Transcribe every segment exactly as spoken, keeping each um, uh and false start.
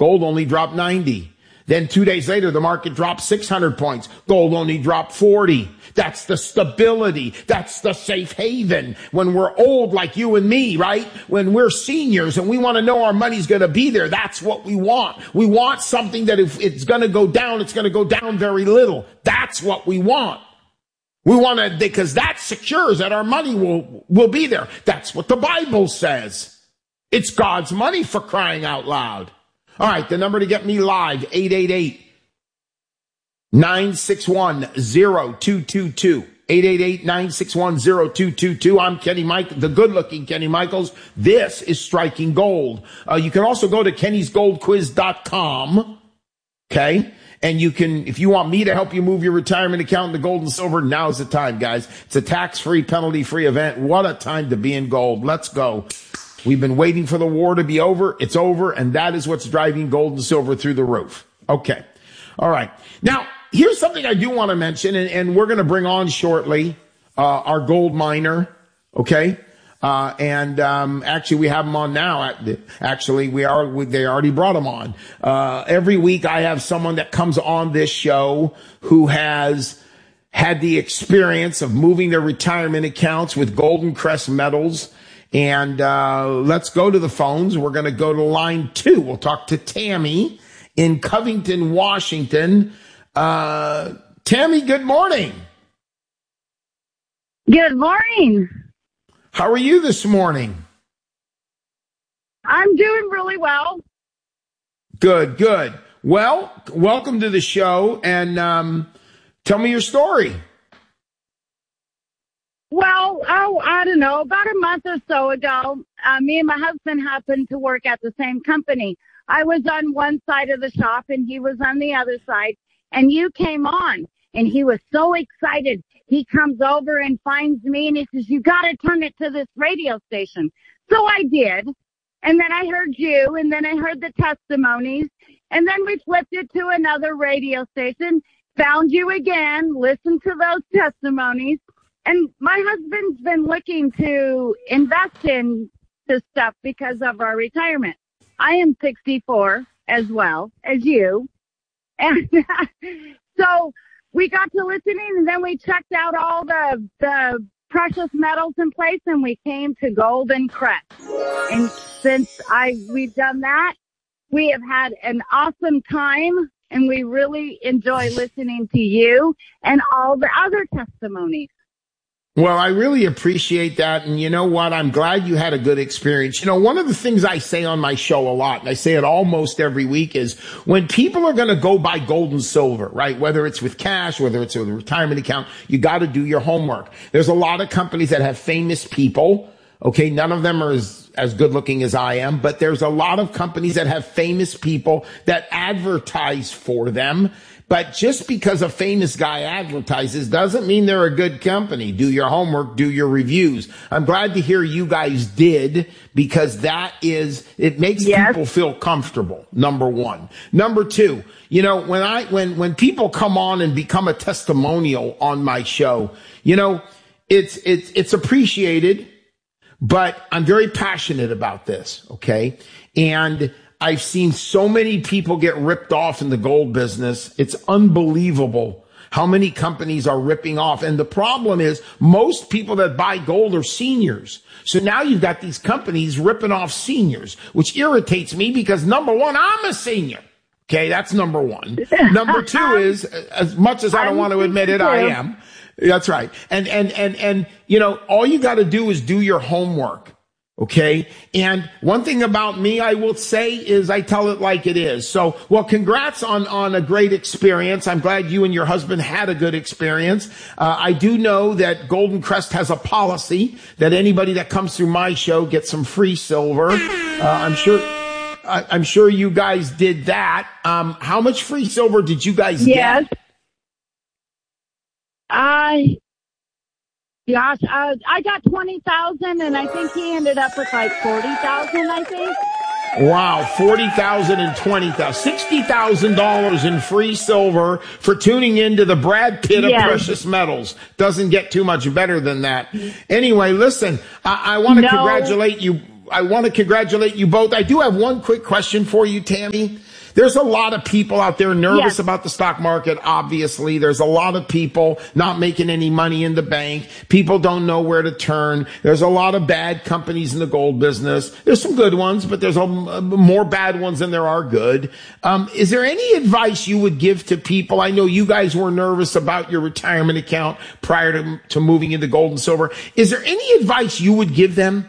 Gold only dropped ninety. Then two days later, the market dropped six hundred points. Gold only dropped forty. That's the stability. That's the safe haven. When we're old like you and me, right? When we're seniors and we want to know our money's going to be there, that's what we want. We want something that if it's going to go down, it's going to go down very little. That's what we want. We want to, because that secures that our money will, will be there. That's what the Bible says. It's God's money, for crying out loud. All right, the number to get me live, eight eight eight, nine six one, zero two two two. eight eight eight, nine six one, zero two two two. I'm Kenny Mike, the good-looking Kenny Michaels. This is Striking Gold. Uh, you can also go to kennys gold quiz dot com, okay? And you can, if you want me to help you move your retirement account into gold and silver, now's the time, guys. It's a tax-free, penalty-free event. What a time to be in gold. Let's go. We've been waiting for the war to be over. It's over, and that is what's driving gold and silver through the roof. Okay. All right. Now, here's something I do want to mention, and, and we're going to bring on shortly uh, our gold miner, okay? Uh, and um, actually, we have him on now. Actually, we are. We, they already brought him on. Uh, every week, I have someone that comes on this show who has had the experience of moving their retirement accounts with Golden Crest metals. And uh let's go to the phones. We're going to go to line two. We'll talk to Tammy in Covington, Washington. Uh Tammy, good morning. Good morning. How are you this morning? I'm doing really well. Good, good. Well, welcome to the show, and um tell me your story. Well, oh, I don't know, about a month or so ago, uh, me and my husband happened to work at the same company. I was on one side of the shop and he was on the other side, and you came on, and he was so excited. He comes over and finds me and he says, you got to turn it to this radio station. So I did. And then I heard you, and then I heard the testimonies, and then we flipped it to another radio station, found you again, listened to those testimonies. And my husband's been looking to invest in this stuff because of our retirement. I am sixty-four as well as you. And so we got to listening, and then we checked out all the, the precious metals in place, and we came to Golden Crest. And since I we've done that, we have had an awesome time, and we really enjoy listening to you and all the other testimonies. Well, I really appreciate that. And you know what? I'm glad you had a good experience. You know, one of the things I say on my show a lot, and I say it almost every week, is when people are going to go buy gold and silver, right? Whether it's with cash, whether it's with a retirement account, you got to do your homework. There's a lot of companies that have famous people. Okay. None of them are as, as good looking as I am, but there's a lot of companies that have famous people that advertise for them. But just because a famous guy advertises doesn't mean they're a good company. Do your homework, do your reviews. I'm glad to hear you guys did, because that is, it makes yes. people feel comfortable, number one. Number two, you know, when I, when, when people come on and become a testimonial on my show, you know, it's, it's, it's appreciated, but I'm very passionate about this. Okay. And I've seen so many people get ripped off in the gold business. It's unbelievable how many companies are ripping off. And the problem is most people that buy gold are seniors. So now you've got these companies ripping off seniors, which irritates me because, number one, I'm a senior. Okay, that's number one. Number two is, as much as I don't want to admit it, I am. That's right. And, and, and, and, you know, all you got to do is do your homework. Okay. And one thing about me, I will say, is I tell it like it is. So, well, congrats on, on a great experience. I'm glad you and your husband had a good experience. Uh, I do know that Golden Crest has a policy that anybody that comes through my show gets some free silver. Uh, I'm sure, I, I'm sure you guys did that. Um, how much free silver did you guys yes. get? I, Gosh, uh, I got twenty thousand, and I think he ended up with like forty thousand, I think. Wow, forty thousand and twenty thousand, sixty thousand dollars in free silver for tuning into the Brad Pitt of yes. precious metals. Doesn't get too much better than that. Anyway, listen, I, I want to no. congratulate you I want to congratulate you both. I do have one quick question for you, Tammy. There's a lot of people out there nervous yes. about the stock market, obviously. There's a lot of people not making any money in the bank. People don't know where to turn. There's a lot of bad companies in the gold business. There's some good ones, but there's a, more bad ones than there are good. Um, is there any advice you would give to people? I know you guys were nervous about your retirement account prior to, to moving into gold and silver. Is there any advice you would give them?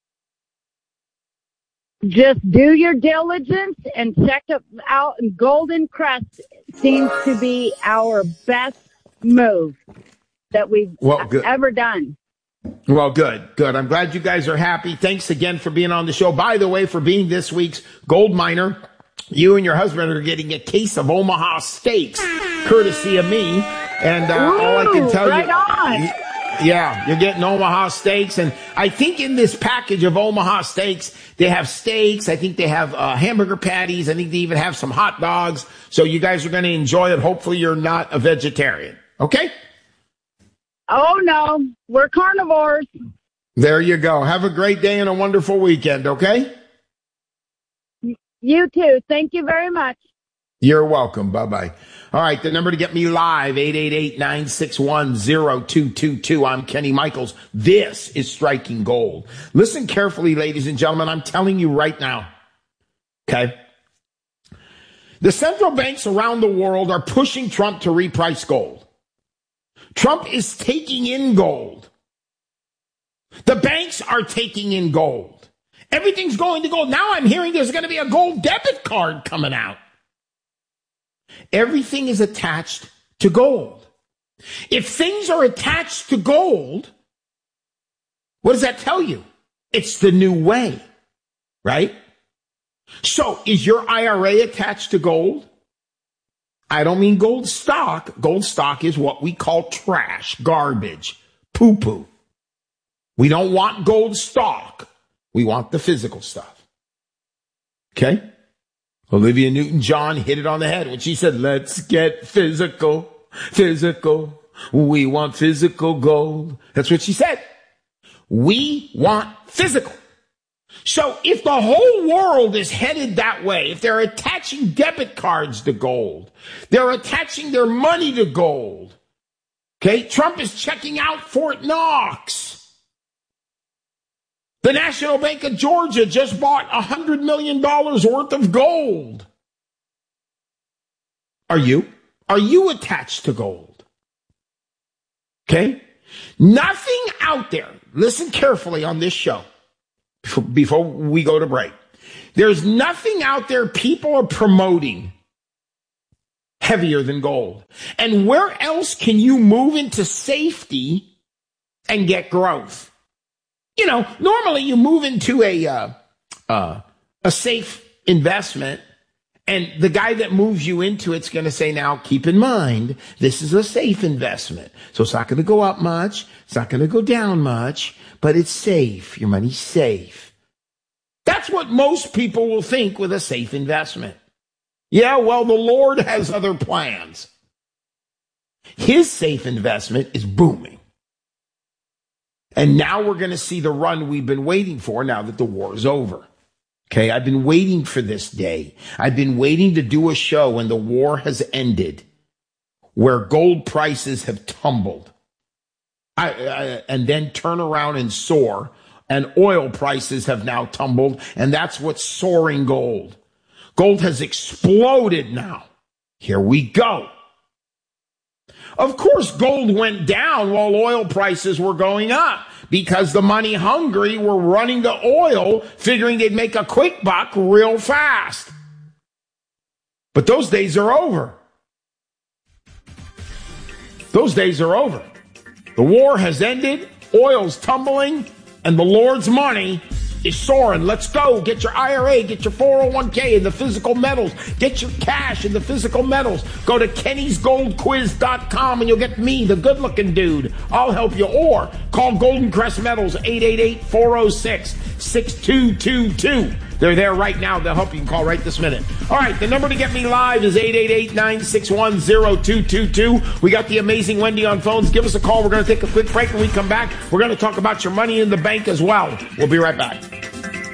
Just do your diligence and check it out. Golden Crest seems to be our best move that we've well, ever done. Well, good, good. I'm glad you guys are happy. Thanks again for being on the show. By the way, for being this week's gold miner, you and your husband are getting a case of Omaha Steaks, courtesy of me. And uh, Ooh, all I can tell right you... On. Yeah, you're getting Omaha Steaks. And I think in this package of Omaha Steaks, they have steaks. I think they have uh, hamburger patties. I think they even have some hot dogs. So you guys are going to enjoy it. Hopefully you're not a vegetarian. Okay? Oh, no. We're carnivores. There you go. Have a great day and a wonderful weekend, okay? You too. Thank you very much. You're welcome. Bye-bye. All right, the number to get me live, eight eight eight, nine six one, zero two two two. I'm Kenny Michaels. This is Striking Gold. Listen carefully, ladies and gentlemen. I'm telling you right now, okay? The central banks around the world are pushing Trump to reprice gold. Trump is taking in gold. The banks are taking in gold. Everything's going to gold. Now I'm hearing there's going to be a gold debit card coming out. Everything is attached to gold. If things are attached to gold, what does that tell you? It's the new way, right? So is your I R A attached to gold? I don't mean gold stock. Gold stock is what we call trash, garbage, poo-poo. We don't want gold stock. We want the physical stuff. Okay? Olivia Newton-John hit it on the head when she said, let's get physical, physical. We want physical gold. That's what she said. We want physical. So if the whole world is headed that way, if they're attaching debit cards to gold, they're attaching their money to gold, okay? Trump is checking out Fort Knox. The National Bank of Georgia just bought one hundred million dollars worth of gold. Are you? Are you attached to gold? Okay? Nothing out there, listen carefully on this show before, before we go to break. There's nothing out there people are promoting heavier than gold. And where else can you move into safety and get growth? You know, normally you move into a uh, uh, a safe investment, and the guy that moves you into it's going to say, now, keep in mind, this is a safe investment. So it's not going to go up much. It's not going to go down much, but it's safe. Your money's safe. That's what most people will think with a safe investment. Yeah, well, the Lord has other plans. His safe investment is booming. And now we're going to see the run we've been waiting for now that the war is over. Okay, I've been waiting for this day. I've been waiting to do a show when the war has ended, where gold prices have tumbled, I, I, and then turn around and soar, and oil prices have now tumbled, and that's what's soaring gold. Gold has exploded now. Here we go. Of course, gold went down while oil prices were going up because the money hungry were running to oil, figuring they'd make a quick buck real fast. But those days are over. Those days are over. The war has ended, oil's tumbling, and the Lord's money is soaring. Let's go. Get your I R A, get your four oh one k in the physical metals, get your cash in the physical metals. Go to Kennys Gold Quiz dot com and you'll get me, the good looking dude. I'll help you. Or call Golden Crest Metals, eight eight eight, four oh six, six two two two. They're there right now. They'll help you. Call right this minute. All right, the number to get me live is eight eight eight, nine six one, zero two two two. We got the amazing Wendy on phones. Give us a call. We're going to take a quick break. When we come back, we're going to talk about your money in the bank as well. We'll be right back.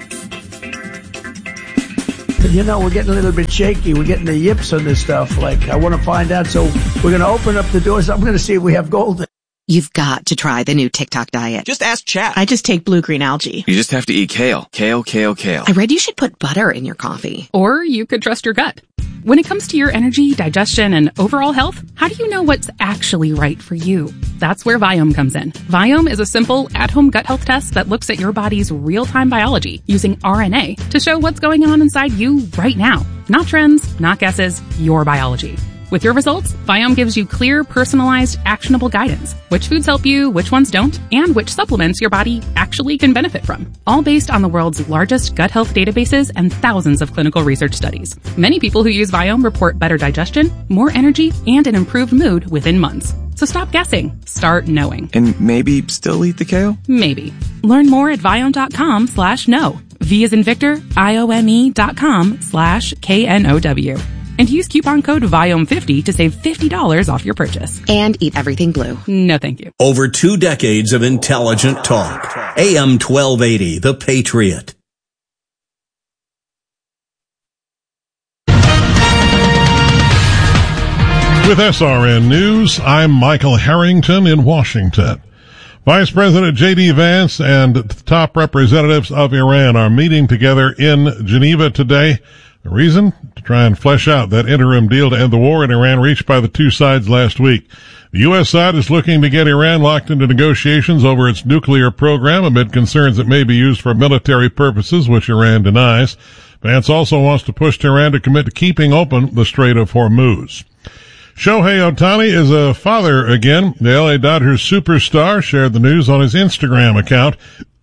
You know, we're getting a little bit shaky. We're getting the yips on this stuff. Like, I want to find out. So we're going to open up the doors. I'm going to see if we have gold. You've got to try the new TikTok diet. Just ask chat. I just take blue-green algae. You just have to eat kale. Kale, kale, kale. I read you should put butter in your coffee. Or you could trust your gut. When it comes to your energy, digestion, and overall health, how do you know what's actually right for you? That's where Viome comes in. Viome is a simple, at-home gut health test that looks at your body's real-time biology using R N A to show what's going on inside you right now. Not trends, not guesses, your biology. With your results, Viome gives you clear, personalized, actionable guidance. Which foods help you, which ones don't, and which supplements your body actually can benefit from. All based on the world's largest gut health databases and thousands of clinical research studies. Many people who use Viome report better digestion, more energy, and an improved mood within months. So stop guessing. Start knowing. And maybe still eat the kale? Maybe. Learn more at Viome.com slash know. V as in Victor, I-O-M-E dot com slash K N O W. And use coupon code Viome fifty to save fifty dollars off your purchase. And eat everything blue. No, thank you. Over two decades of intelligent talk. A M twelve eighty, The Patriot. With S R N News, I'm Michael Harrington in Washington. Vice President J D Vance and top representatives of Iran are meeting together in Geneva today. The reason? To try and flesh out that interim deal to end the war in Iran reached by the two sides last week. The U S side is looking to get Iran locked into negotiations over its nuclear program amid concerns it may be used for military purposes, which Iran denies. Vance also wants to push Tehran to commit to keeping open the Strait of Hormuz. Shohei Ohtani is a father again. The L A Dodgers superstar shared the news on his Instagram account.